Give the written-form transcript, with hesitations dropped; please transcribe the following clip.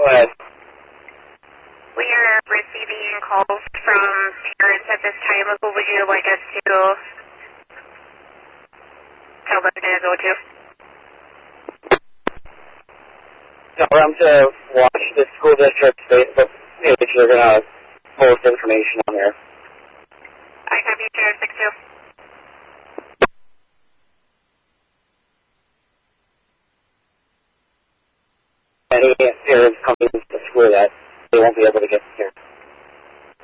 ahead. We are receiving calls from parents at this time. Who would you like us to tell them to go to? Tell them to watch the school district's Facebook page. They're going to post information on there. I have you, Chair 62. Any parents coming to school that they won't be able to get here.